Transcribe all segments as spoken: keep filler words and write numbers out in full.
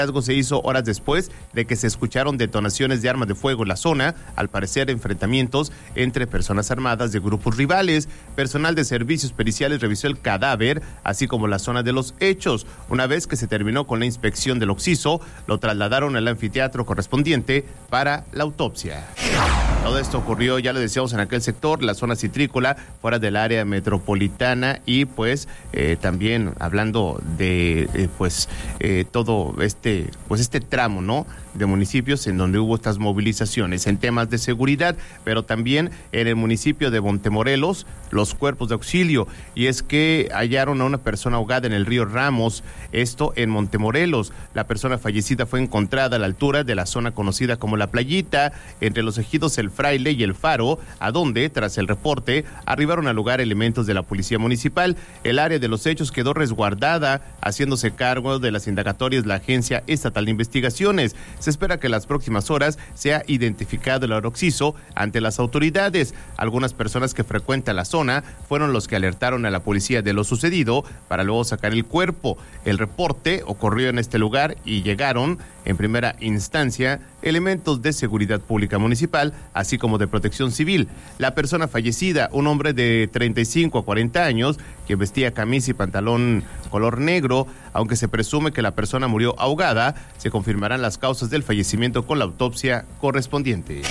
El hallazgo se hizo horas después de que se escucharon detonaciones de armas de fuego en la zona, al parecer enfrentamientos entre personas armadas de grupos rivales. Personal de servicios periciales revisó el cadáver, así como la zona de los hechos. Una vez que se terminó con la inspección del occiso, lo trasladaron al anfiteatro correspondiente para la autopsia. Todo esto ocurrió, ya lo decíamos, en aquel sector, la zona citrícola, fuera del área metropolitana, y pues eh, también hablando de eh, pues eh, todo este pues este tramo, ¿no?, de municipios en donde hubo estas movilizaciones en temas de seguridad, pero también en el municipio de Montemorelos, los cuerpos de auxilio, y es que hallaron a una persona ahogada en el río Ramos, esto en Montemorelos. La persona fallecida fue encontrada a la altura de la zona conocida como La Playita, entre los ejidos El Fraile y El Faro, a donde, tras el reporte, arribaron al lugar elementos de la policía municipal. El área de los hechos quedó resguardada, haciéndose cargo de las indagatorias la Agencia Estatal de Investigaciones. Se espera que en las próximas horas sea identificado el occiso ante las autoridades. Algunas personas que frecuentan la zona fueron los que alertaron a la policía de lo sucedido para luego sacar el cuerpo. El reporte ocurrió en este lugar y llegaron en primera instancia elementos de seguridad pública municipal, así como de protección civil. La persona fallecida, un hombre de treinta y cinco a cuarenta años, que vestía camisa y pantalón color negro, aunque se presume que la persona murió ahogada, se confirmarán las causas del fallecimiento con la autopsia correspondiente.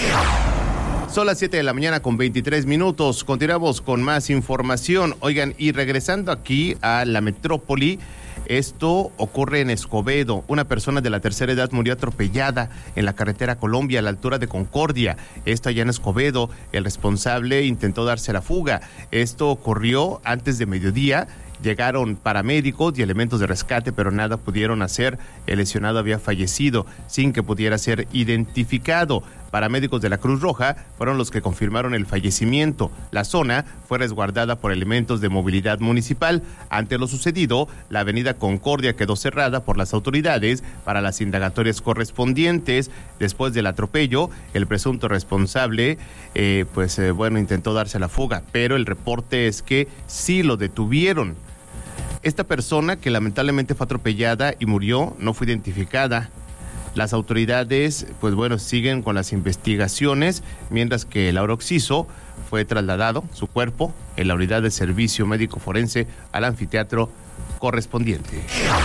Son las siete de la mañana con veintitrés minutos. Continuamos con más información. Oigan, y regresando aquí a la metrópoli, esto ocurre en Escobedo. Una persona de la tercera edad murió atropellada en la carretera Colombia a la altura de Concordia. Esto allá en Escobedo. El responsable intentó darse la fuga. Esto ocurrió antes de mediodía. Llegaron paramédicos y elementos de rescate, pero nada pudieron hacer. El lesionado había fallecido sin que pudiera ser identificado. Paramédicos de la Cruz Roja fueron los que confirmaron el fallecimiento. La zona fue resguardada por elementos de movilidad municipal. Ante lo sucedido, la avenida Concordia quedó cerrada por las autoridades para las indagatorias correspondientes. Después del atropello, el presunto responsable, eh, pues eh, bueno, intentó darse a la fuga, pero el reporte es que sí lo detuvieron. Esta persona, que lamentablemente fue atropellada y murió, no fue identificada. Las autoridades, pues bueno, siguen con las investigaciones, mientras que el occiso fue trasladado, su cuerpo, en la unidad de servicio médico forense al anfiteatro correspondiente.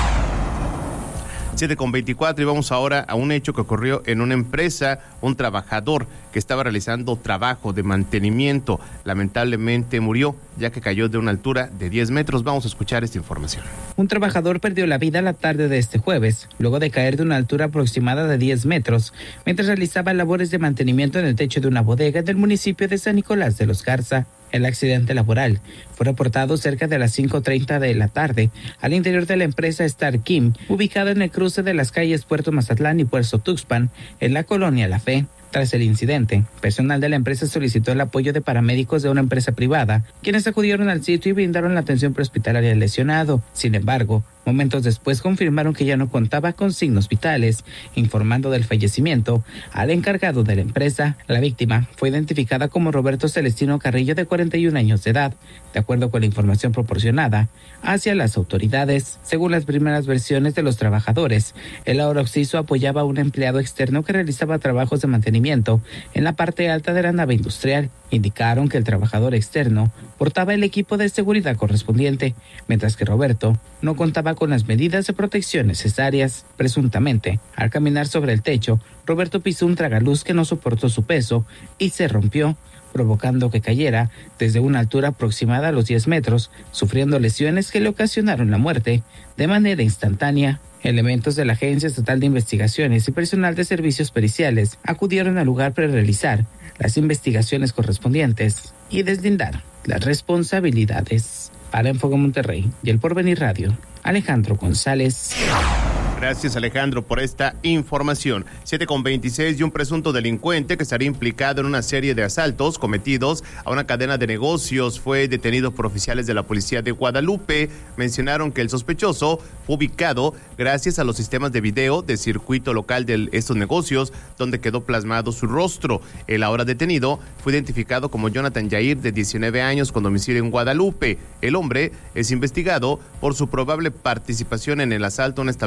siete con veinticuatro, y vamos ahora a un hecho que ocurrió en una empresa. Un trabajador que estaba realizando trabajo de mantenimiento lamentablemente murió, ya que cayó de una altura de diez metros. Vamos a escuchar esta información. Un trabajador perdió la vida la tarde de este jueves, luego de caer de una altura aproximada de diez metros, mientras realizaba labores de mantenimiento en el techo de una bodega del municipio de San Nicolás de los Garza. El accidente laboral fue reportado cerca de las cinco treinta de la tarde al interior de la empresa Star Kim, ubicada en el cruce de las calles Puerto Mazatlán y Puerto Tuxpan, en la colonia La Fe. Tras el incidente, personal de la empresa solicitó el apoyo de paramédicos de una empresa privada, quienes acudieron al sitio y brindaron la atención prehospitalaria al lesionado. Sin embargo, momentos después confirmaron que ya no contaba con signos vitales, informando del fallecimiento al encargado de la empresa. La víctima fue identificada como Roberto Celestino Carrillo, de cuarenta y un años de edad, de acuerdo con la información proporcionada hacia las autoridades. Según las primeras versiones de los trabajadores, el occiso apoyaba a un empleado externo que realizaba trabajos de mantenimiento en la parte alta de la nave industrial. Indicaron que el trabajador externo portaba el equipo de seguridad correspondiente, mientras que Roberto no contaba con las medidas de protección necesarias. Presuntamente, al caminar sobre el techo, Roberto pisó un tragaluz que no soportó su peso y se rompió, provocando que cayera desde una altura aproximada a los diez metros, sufriendo lesiones que le ocasionaron la muerte de manera instantánea. Elementos de la Agencia Estatal de Investigaciones y personal de servicios periciales acudieron al lugar para realizar las investigaciones correspondientes y deslindar las responsabilidades. Para Enfoque Monterrey y El Porvenir Radio, Alejandro González. Gracias, Alejandro, por esta información. siete con veintiséis, y un presunto delincuente que estaría implicado en una serie de asaltos cometidos a una cadena de negocios fue detenido por oficiales de la policía de Guadalupe. Mencionaron que el sospechoso fue ubicado gracias a los sistemas de video de circuito local de estos negocios, donde quedó plasmado su rostro. El ahora detenido fue identificado como Jonathan Yair, de diecinueve años, con domicilio en Guadalupe. El hombre es investigado por su probable participación en el asalto a un establecimiento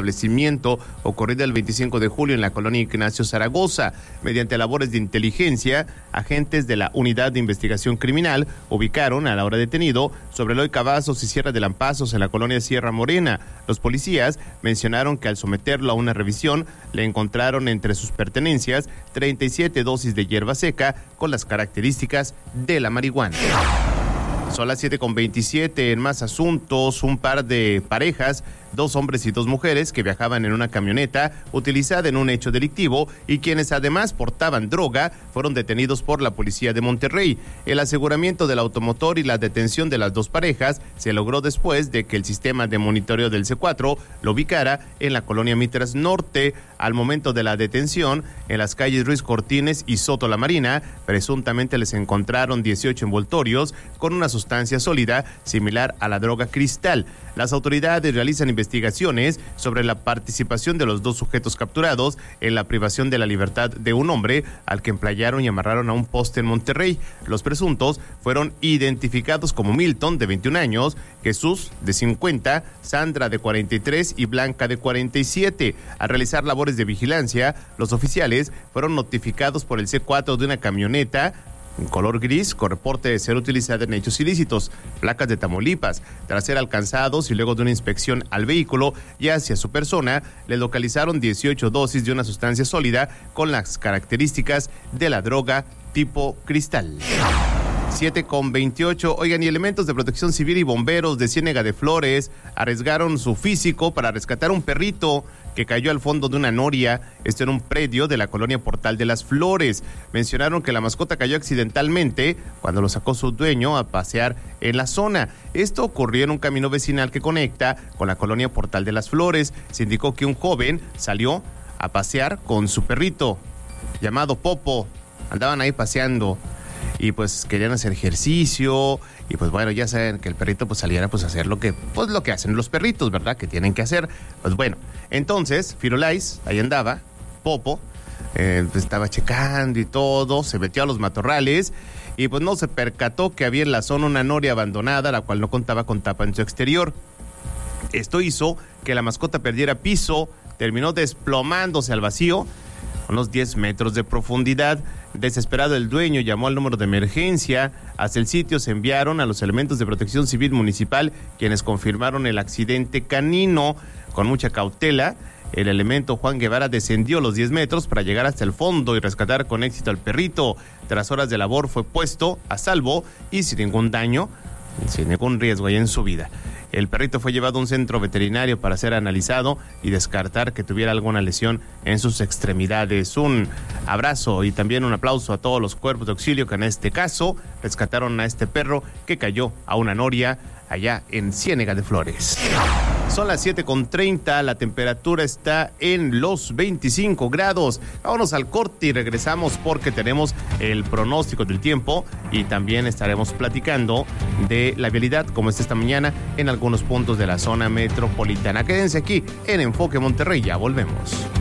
enfrentamiento ocurrido el veinticinco de julio en la colonia Ignacio Zaragoza. Mediante labores de inteligencia, agentes de la Unidad de Investigación Criminal ubicaron al ahora detenido sobre Eloy Cavazos y Sierra de Lampazos en la colonia Sierra Morena. Los policías mencionaron que al someterlo a una revisión le encontraron entre sus pertenencias treinta y siete dosis de hierba seca con las características de la marihuana. Son las siete con veintisiete. En más asuntos, un par de parejas, dos hombres y dos mujeres que viajaban en una camioneta utilizada en un hecho delictivo y quienes además portaban droga, fueron detenidos por la policía de Monterrey. El aseguramiento del automotor y la detención de las dos parejas se logró después de que el sistema de monitoreo del C cuatro lo ubicara en la colonia Mitras Norte. Al momento de la detención, en las calles Ruiz Cortines y Soto La Marina, presuntamente les encontraron dieciocho envoltorios con una sustancia sólida similar a la droga cristal. Las autoridades realizan investigaciones sobre la participación de los dos sujetos capturados en la privación de la libertad de un hombre al que emplayaron y amarraron a un poste en Monterrey. Los presuntos fueron identificados como Milton, de veintiún años, Jesús, de cincuenta, Sandra, de cuarenta y tres y Blanca, de cuarenta y siete. Al realizar labores de vigilancia, los oficiales fueron notificados por el C cuatro de una camioneta en color gris con reporte de ser utilizada en hechos ilícitos, placas de Tamaulipas. Tras ser alcanzados y luego de una inspección al vehículo y hacia su persona, le localizaron dieciocho dosis de una sustancia sólida con las características de la droga tipo cristal. siete con veintiocho. Oigan, y elementos de protección civil y bomberos de Ciénega de Flores arriesgaron su físico para rescatar un perrito que cayó al fondo de una noria, esto en un predio de la colonia Portal de las Flores. Mencionaron que la mascota cayó accidentalmente cuando lo sacó su dueño a pasear en la zona. Esto ocurrió en un camino vecinal que conecta con la colonia Portal de las Flores. Se indicó que un joven salió a pasear con su perrito llamado Popo. Andaban ahí paseando y pues querían hacer ejercicio y pues bueno, ya saben que el perrito pues saliera pues a hacer lo que pues lo que hacen los perritos, ¿verdad? Que tienen que hacer. Pues bueno, entonces Firulais ahí andaba, Popo, eh, pues estaba checando y todo, se metió a los matorrales y pues no se percató que había en la zona una noria abandonada, la cual no contaba con tapa en su exterior. Esto hizo que la mascota perdiera piso, terminó desplomándose al vacío, unos diez metros de profundidad. Desesperado, el dueño llamó al número de emergencia. Hacia el sitio se enviaron a los elementos de protección civil municipal, quienes confirmaron el accidente canino. Con mucha cautela, el elemento Juan Guevara descendió los diez metros para llegar hasta el fondo y rescatar con éxito al perrito. Tras horas de labor fue puesto a salvo y sin ningún daño, sin ningún riesgo ahí en su vida. El perrito fue llevado a un centro veterinario para ser analizado y descartar que tuviera alguna lesión en sus extremidades. Un abrazo y también un aplauso a todos los cuerpos de auxilio que en este caso rescataron a este perro que cayó a una noria allá en Ciénega de Flores. Son las siete con treinta, la temperatura está en los veinticinco grados. Vámonos al corte y regresamos porque tenemos el pronóstico del tiempo y también estaremos platicando de la vialidad como está esta mañana en algunos puntos de la zona metropolitana. Quédense aquí en Enfoque Monterrey, ya volvemos.